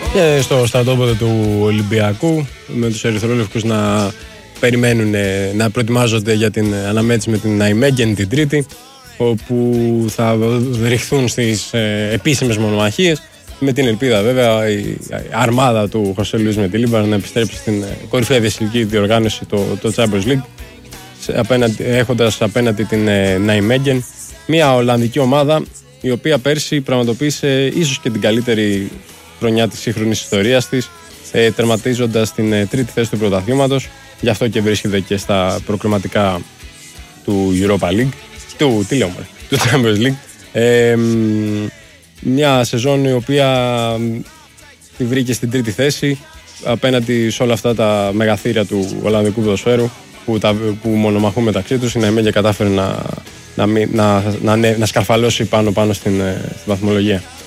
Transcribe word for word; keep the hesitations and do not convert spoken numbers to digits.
Και στο στρατόπεδο του Ολυμπιακού, με τους ερυθρόλευκους να περιμένουν, να προετοιμάζονται για την αναμέτρηση με την Ναϊμέγεν την Τρίτη, όπου θα ρηχθούν στις επίσημες μονομαχίες, με την ελπίδα βέβαια η αρμάδα του Χωσέ Λουίς Μεντιλίμπαρ να επιστρέψει στην κορυφαία διασυλική διοργάνωση, το, το Champions League, απέναντι, έχοντας απέναντι την Ναϊμέγεν, μια Ολλανδική ομάδα η οποία πέρσι πραγματοποίησε ίσως και την καλύτερη χρονιά της σύγχρονης ιστορίας της, ε, τερματίζοντας την ε, τρίτη θέση του πρωταθλήματος, γι' αυτό και βρίσκεται και στα προκριματικά του Europa League, του, τι λέω, του Champions League. Ε, μια σεζόν η οποία τη βρήκε στην τρίτη θέση απέναντι σε όλα αυτά τα μεγαθύρια του Ολλανδικού ποδοσφαίρου που, τα, που μονομαχούν μεταξύ τους. Η Ναϊμέγεν κατάφερε να, να, να, να, να σκαρφαλώσει πάνω πάνω στην, στην βαθμολογία.